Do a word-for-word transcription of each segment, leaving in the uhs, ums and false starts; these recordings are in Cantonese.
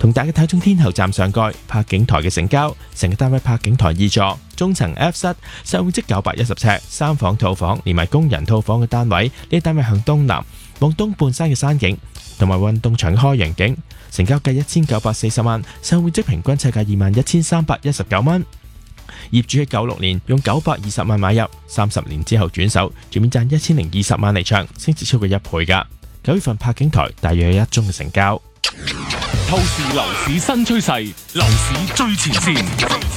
同大家睇中天后站上蓋柏景台嘅成交，成個單位柏景台二座，中層 F 室，實用積九百一十尺，三房套房連埋工人套房嘅單位，呢單位向東南，望東半山嘅山景同埋運動場開揚景，成交價一千九百四十萬，實用面積平均尺價二萬一千三百一十九蚊。業主喺九六年用九百二十萬買入，三十年之後轉手，全面賺一千零二十萬離場，升至超過一倍噶。九月份柏景台大約有一宗嘅成交。 透視樓市新趨勢，樓市最前線。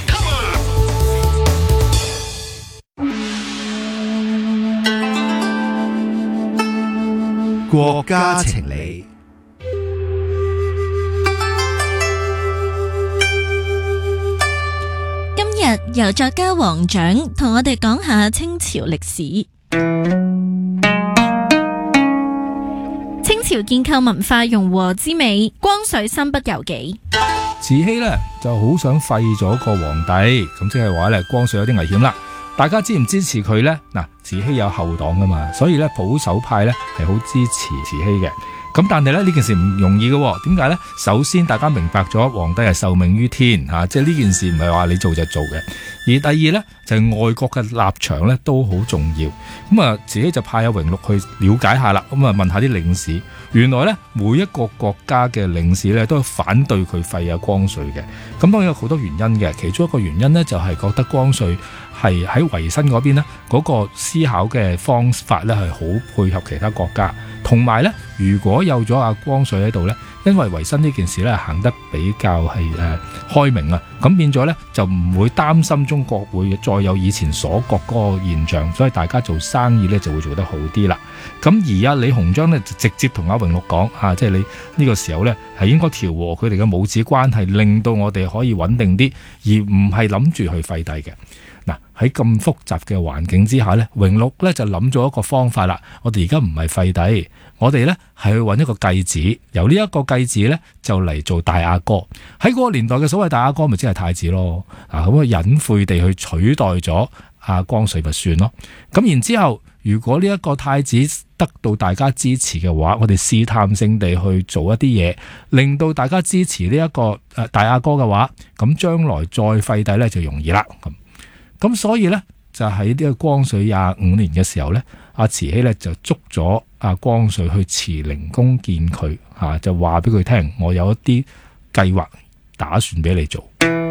國家情理。 今日由作家黃獎同我哋講下清朝歷史。清朝建構文化融和之美，光緒身不由己。 慈禧呢就好想廢咗個皇帝，咁即係話咧光緒有啲危險啦。大家支唔支持佢呢？嗱，慈禧有後黨噶嘛，所以咧保守派咧係好支持慈禧嘅。咁但係咧呢件事唔容易嘅，點解呢？首先大家明白咗皇帝係受命於天吓，即係呢件事唔係話你做就做嘅。而第二呢，就係、是、外國嘅立場咧都好重要。咁啊，自己就派阿榮祿去了解下啦。咁啊，問下啲領事，原來咧每一個國家嘅領事咧都反對佢廢阿光緒嘅。咁當然有好多原因嘅，其中一個原因呢，就係覺得光緒係喺維新嗰邊呢嗰個思考嘅方法咧係好配合其他國家，同埋咧如果有咗阿光緒喺度咧，因為維新呢件事咧行得比較係誒、呃、開明啊，咁變咗咧就唔會擔心中國會再有以前鎖國嗰個現象，所以大家做生意咧就會做得好啲啦。咁而阿李鴻章咧就直接同阿榮祿講啊，即係你呢個時候咧係應該調和佢哋嘅母子關係，令到我哋可以穩定啲，而唔係諗住去廢帝嘅。嗱，喺咁複雜嘅環境之下咧，榮祿咧就諗咗一個方法啦。我哋而家唔係廢帝，我哋咧係去揾一個繼子，由呢一個繼子咧就嚟做大阿哥。喺嗰個年代嘅所謂大阿哥，咪即係太子咯。啊，咁啊隱晦地去取代咗阿光緒咪算咯。咁然之後，如果呢一個太子得到大家支持嘅話，我哋試探性地去做一啲嘢，令到大家支持呢一個誒大阿哥嘅話，咁將來再廢帝咧就容易啦。咁咁所以咧就喺呢個光緒廿五年嘅時候咧，阿慈禧咧就捉咗阿光緒去慈寧宮見佢，吓就話俾佢聽，我有一啲計劃打算俾你做。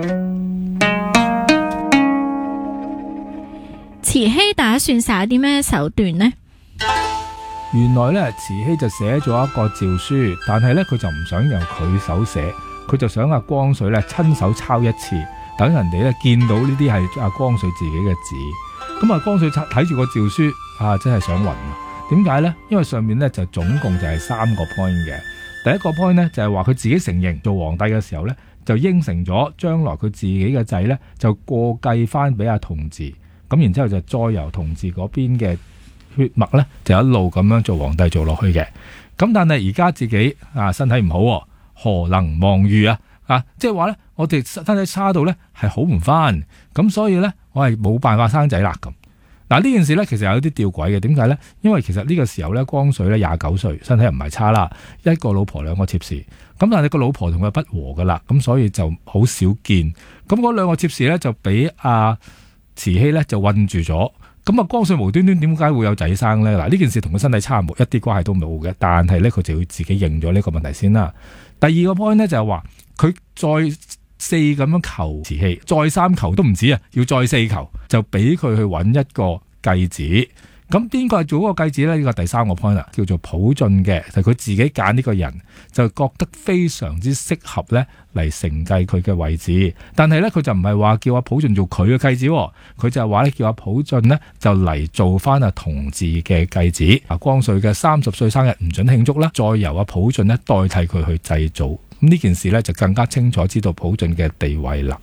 慈禧打算耍啲咩手段呢？ 原來咧慈禧就寫咗一個詔書，但係咧佢就唔想由佢手寫，佢就想阿光緒咧親手抄一次，等人哋咧見到呢啲係阿光緒自己嘅字。咁啊，光緒睇住個詔書啊，真係想暈啊！點解呢？因為上面咧就總共就係三個 point 嘅。第一個 point 咧就係話佢自己承認做皇帝嘅時候咧，就應承咗將來佢自己嘅仔咧就過繼翻俾阿同治，咁然之後就再由同治嗰邊嘅血脈咧就一路咁樣做皇帝做落去嘅。咁但係而家自己啊身體唔好，何能望御啊？啊，即係話咧，我哋身體差到咧係好唔翻，咁所以咧我係冇辦法生仔啦咁。嗱，呢件事咧其實有啲吊詭嘅，點解咧？因為其實呢個時候咧，光緒咧廿九歲，身體又唔係差啦，一個老婆兩個妾侍，咁但係個老婆同佢不和噶啦，咁所以就好少見。咁嗰兩個妾侍咧就俾阿慈禧咧就韞住咗。咁啊，光緒無端端點解會有仔生咧？嗱，呢件事同佢身體差冇一啲關係都冇嘅，但係咧佢就要自己認咗呢個問題先啦。第二個 point 咧就係話佢再四咁樣求慈禧，再三求都唔止啊，要再四求，就俾佢去揾一個繼子。咁邊個係做嗰個繼子呢？呢個第三個 point 啦，叫做溥俊嘅，就佢自己揀呢個人，就覺得非常之適合呢嚟承繼佢嘅位置。但係呢，佢就唔係話叫阿溥俊做佢嘅繼子，佢就係話咧叫阿溥俊呢就嚟做翻阿同治嘅繼子。阿光緒嘅三十歲生日唔准慶祝啦，再由阿溥俊呢代替佢去祭祖。咁呢件事呢，就更加清楚知道溥俊嘅地位啦。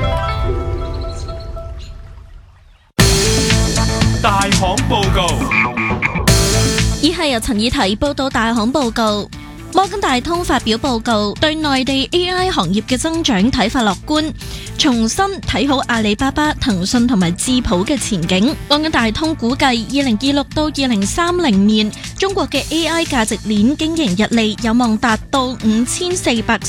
大行報告， 以下由陳以提報道大行報告。摩根大通發表報告，對內地 A I 行業嘅增長睇法樂觀，重新睇好阿里巴巴、騰訊同埋智譜嘅前景。摩根大通估計，二零二六到二零三零年，中國嘅 A I 價值鏈經營溢利有望達到五千四百